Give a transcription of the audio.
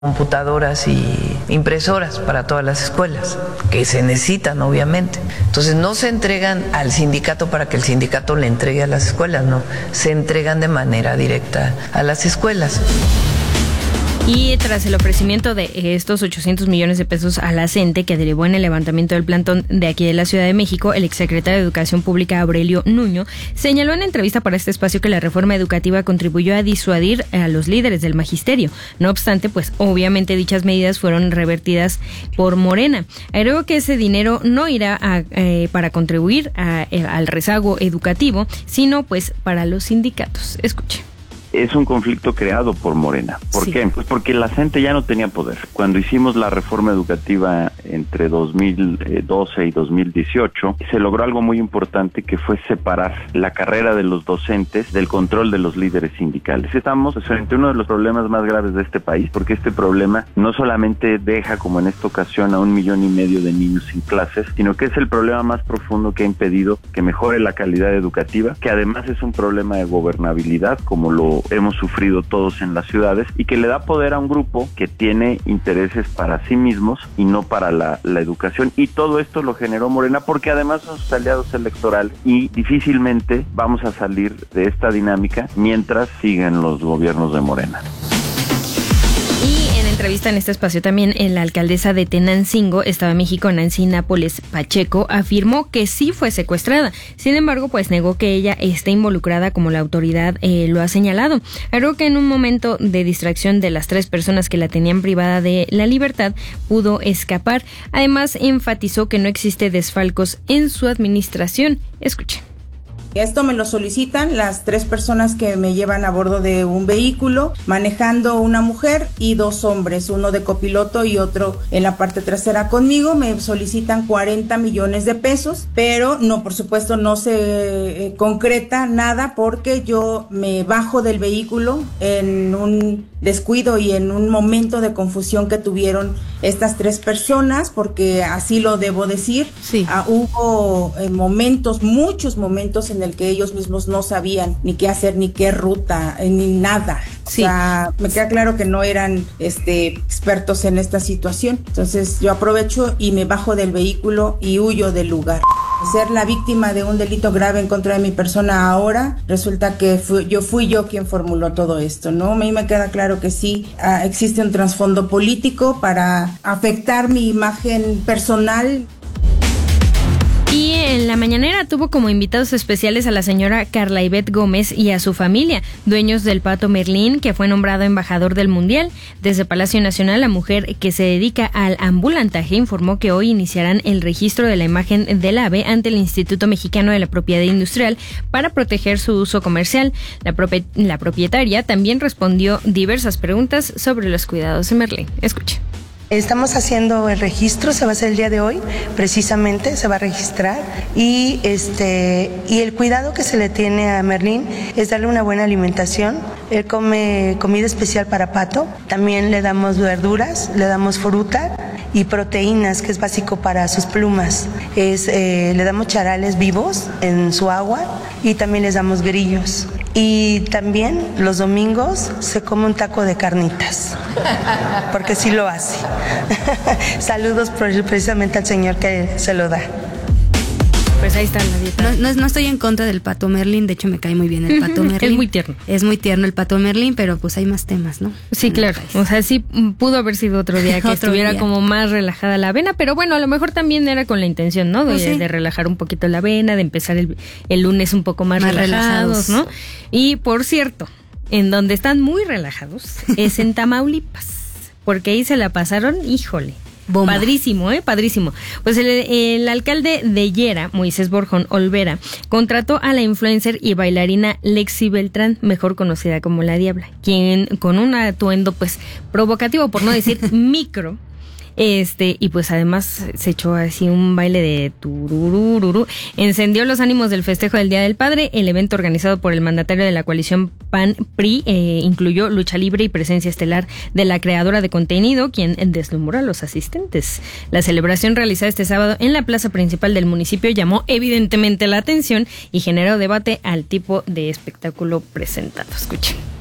computadoras y impresoras para todas las escuelas, que se necesitan obviamente. Entonces no se entregan al sindicato para que el sindicato le entregue a las escuelas, no, se entregan de manera directa a las escuelas. Y tras el ofrecimiento de estos 800 millones de pesos a la CENTE, que derivó en el levantamiento del plantón de aquí de la Ciudad de México, el exsecretario de Educación Pública, Aurelio Nuño, señaló en entrevista para este espacio que la reforma educativa contribuyó a disuadir a los líderes del magisterio. No obstante, pues obviamente dichas medidas fueron revertidas por Morena. Agregó que ese dinero no irá para contribuir al rezago educativo, sino pues para los sindicatos. Escuche. Es un conflicto creado por Morena. ¿Por qué? Pues porque la CENTE ya no tenía poder. Cuando hicimos la reforma educativa entre 2012 y 2018, se logró algo muy importante, que fue separar la carrera de los docentes del control de los líderes sindicales. Estamos frente a uno de los problemas más graves de este país, porque este problema no solamente deja, como en esta ocasión, a 1,5 millones de niños sin clases, sino que es el problema más profundo que ha impedido que mejore la calidad educativa, que además es un problema de gobernabilidad, como lo hemos sufrido todos en las ciudades, y que le da poder a un grupo que tiene intereses para sí mismos y no para la educación. Y todo esto lo generó Morena, porque además son sus aliados electorales, y difícilmente vamos a salir de esta dinámica mientras sigan los gobiernos de Morena. Y en entrevista en este espacio también, la alcaldesa de Tenancingo, Estado de México, Nancy Nápoles Pacheco, afirmó que sí fue secuestrada. Sin embargo, pues negó que ella esté involucrada como la autoridad lo ha señalado. Agregó que en un momento de distracción de las 3 personas que la tenían privada de la libertad, pudo escapar. Además, enfatizó que no existe desfalcos en su administración. Escuchen. Esto me lo solicitan las 3 personas que me llevan a bordo de un vehículo, manejando una mujer y 2 hombres, uno de copiloto y otro en la parte trasera conmigo. Me solicitan 40 millones de pesos, pero no, por supuesto, no se concreta nada, porque yo me bajo del vehículo en un descuido y en un momento de confusión que tuvieron estas 3 personas, porque así lo debo decir. Sí. Hubo momentos, muchos momentos en el que ellos mismos no sabían ni qué hacer, ni qué ruta, ni nada. Sí. O sea, me queda claro que no eran expertos en esta situación. Entonces yo aprovecho y me bajo del vehículo y huyo del lugar. Ser la víctima de un delito grave en contra de mi persona ahora, resulta que fui yo quien formuló todo esto, ¿no? A mí me queda claro que sí, existe un trasfondo político para afectar mi imagen personal. Y en la mañanera tuvo como invitados especiales a la señora Carla Ivette Gómez y a su familia, dueños del Pato Merlín, que fue nombrado embajador del Mundial. Desde Palacio Nacional, la mujer que se dedica al ambulantaje informó que hoy iniciarán el registro de la imagen del ave ante el Instituto Mexicano de la Propiedad Industrial para proteger su uso comercial. La propietaria también respondió diversas preguntas sobre los cuidados de Merlín. Escuche. Estamos haciendo el registro, se va a hacer el día de hoy, precisamente, se va a registrar, y el cuidado que se le tiene a Merlín es darle una buena alimentación. Él come comida especial para pato, también le damos verduras, le damos fruta y proteínas, que es básico para sus plumas. Le damos charales vivos en su agua y también les damos grillos. Y también los domingos se come un taco de carnitas, porque sí lo hace. Saludos precisamente al señor que se lo da. Pues ahí está la dieta. No estoy en contra del Pato Merlín, de hecho me cae muy bien el Pato Merlín. Es muy tierno. Es muy tierno el Pato Merlín, pero pues hay más temas, ¿no? Sí, claro. O sea, sí pudo haber sido otro día que estuviera como más relajada la vena, pero bueno, a lo mejor también era con la intención, ¿no? De relajar un poquito la vena, de empezar el lunes un poco más relajados, ¿no? Y por cierto, en donde están muy relajados es en Tamaulipas, porque ahí se la pasaron, híjole. Bomba. Padrísimo, padrísimo. Pues el alcalde de Yera, Moisés Borjón Olvera, contrató a la influencer y bailarina Lexi Beltrán, mejor conocida como La Diabla, quien con un atuendo pues provocativo, por no decir micro, y pues además se echó así un baile de tururururu, encendió los ánimos del festejo del Día del Padre. El evento, organizado por el mandatario de la coalición PAN-PRI, incluyó lucha libre y presencia estelar de la creadora de contenido, quien deslumbró a los asistentes. La celebración, realizada este sábado en la plaza principal del municipio, llamó evidentemente la atención y generó debate al tipo de espectáculo presentado. Escuchen.